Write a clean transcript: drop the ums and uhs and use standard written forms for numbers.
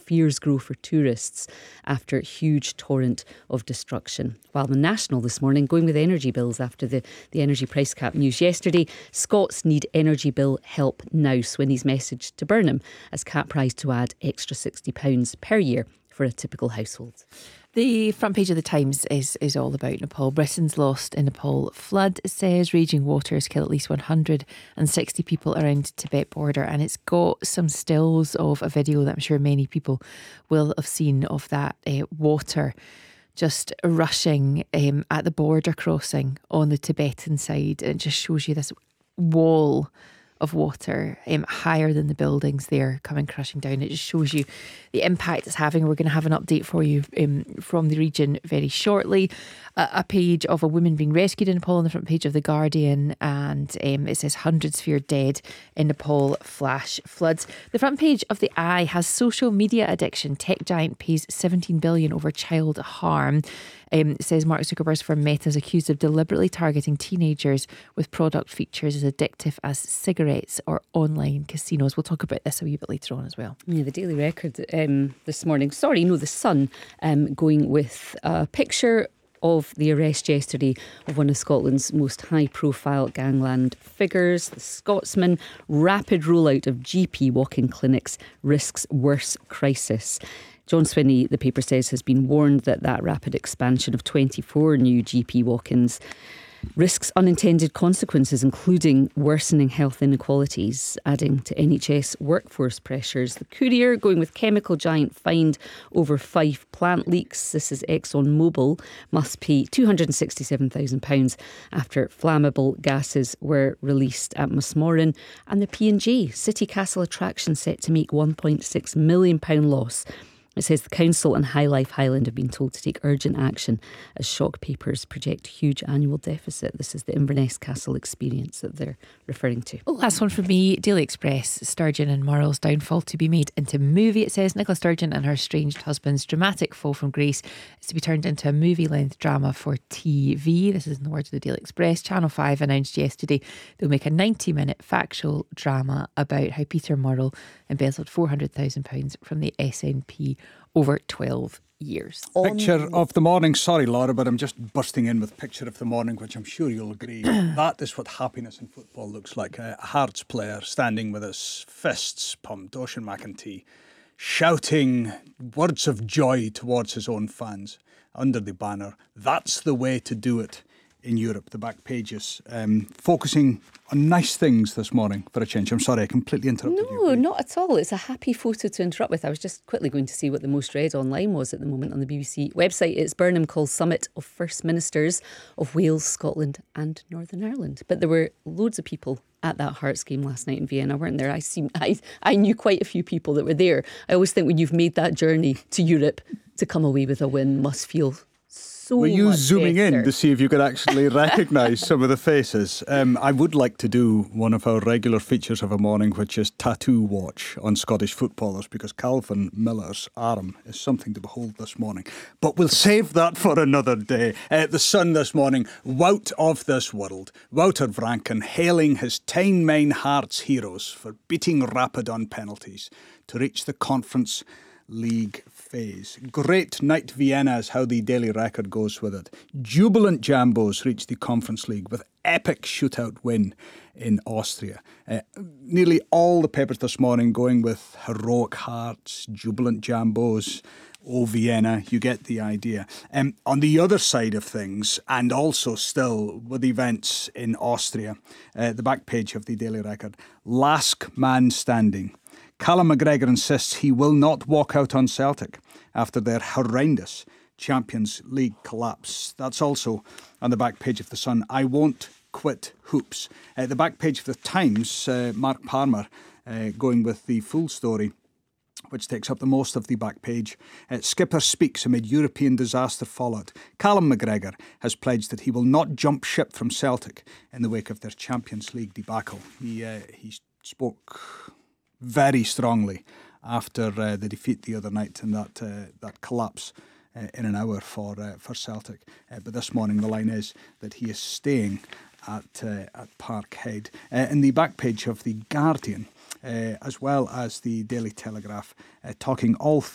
fears grow for tourists after huge torrent of destruction. While the National this morning going with energy bills after the energy price cap news yesterday. Scots need energy bill help now. Swinny's message to Burnham as cap rise to add extra £60 per year for a typical household. The front page of the Times is all about Nepal. Britain's lost in Nepal flood, it says. Raging waters kill at least 160 people around Tibet border. And it's got some stills of a video that I'm sure many people will have seen of that water just rushing at the border crossing on the Tibetan side. And it just shows you this wall of water higher than the buildings there coming crashing down. It just shows you the impact it's having. We're going to have an update for you from the region very shortly. A page of a woman being rescued in Nepal on the front page of The Guardian, and it says hundreds feared dead in Nepal flash floods. The front page of The Eye has social media addiction. Tech giant pays $17 billion over child harm. It says Mark Zuckerberg's firm Meta is accused of deliberately targeting teenagers with product features as addictive as cigarettes or online casinos. We'll talk about this a wee bit later on as well. Yeah, the Daily Record this morning. The Sun going with a picture of the arrest yesterday of one of Scotland's most high-profile gangland figures, the Scotsman. Rapid rollout of GP walk-in clinics risks worse crisis. John Swinney, the paper says, has been warned that rapid expansion of 24 new GP walk-ins risks unintended consequences, including worsening health inequalities, adding to NHS workforce pressures. The Courier going with chemical giant fined over 5 plant leaks. This is ExxonMobil must pay £267,000 after flammable gases were released at Musmoran. And the P&G City Castle attraction set to make £1.6 million loss. It says the council and High Life Highland have been told to take urgent action as shock papers project huge annual deficit. This is the Inverness Castle experience that they're referring to. Oh, last one for me. Daily Express, Sturgeon and Murrell's downfall to be made into movie. It says Nicola Sturgeon and her estranged husband's dramatic fall from grace is to be turned into a movie-length drama for TV. This is in the words of the Daily Express. Channel 5 announced yesterday they'll make a 90-minute factual drama about how Peter Murrell embezzled £400,000 from the SNP over 12 years. Picture of the morning. Sorry, Laura, but I'm just bursting in with picture of the morning, which I'm sure you'll agree. That is what happiness in football looks like. A Hearts player standing with his fists pumped, Ocean McEntee, shouting words of joy towards his own fans under the banner. That's the way to do it in Europe. The back pages focusing on nice things this morning for a change. I'm sorry, I completely interrupted you. No, not at all. It's a happy photo to interrupt with. I was just quickly going to see what the most read online was at the moment on the BBC website. It's Burnham calls summit of First Ministers of Wales, Scotland and Northern Ireland. But there were loads of people at that Hearts game last night in Vienna, weren't there? I knew quite a few people that were there. I always think when you've made that journey to Europe, to come away with a win must feel so Were you much zooming better. in to see if you could actually recognise some of the faces? I would like to do one of our regular features of a morning, which is Tattoo Watch on Scottish footballers, because Calvin Miller's arm is something to behold this morning. But we'll save that for another day. The Sun this morning, Wout of this world. Wouter Vranken hailing his Tyne Hearts heroes for beating Rapid on penalties to reach the Conference League phase. Great night Vienna is how the Daily Record goes with it. Jubilant Jambos reach the Conference League with epic shootout win in Austria. Nearly all the papers this morning going with heroic Hearts, jubilant Jambos, Vienna, you get the idea. On the other side of things, and also still with events in Austria, the back page of the Daily Record, last man standing. Callum McGregor insists he will not walk out on Celtic after their horrendous Champions League collapse. That's also on the back page of The Sun. I won't quit hoops. The back page of The Times, Mark Palmer going with the full story, which takes up the most of the back page. Skipper speaks amid European disaster fallout. Callum McGregor has pledged that he will not jump ship from Celtic in the wake of their Champions League debacle. He spoke very strongly after the defeat the other night and that collapse in an hour for Celtic. But this morning the line is that he is staying at Parkhead. In the back page of The Guardian, as well as the Daily Telegraph, talking all